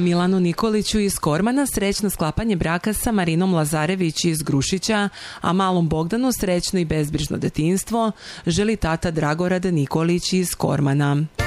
Milanu Nikoliću iz Kormana srećno sklapanje braka sa Marinom Lazarević iz Grušića, a malom Bogdanu srećno i bezbrižno detinjstvo želi tata Dragorad Nikolić iz Kormana.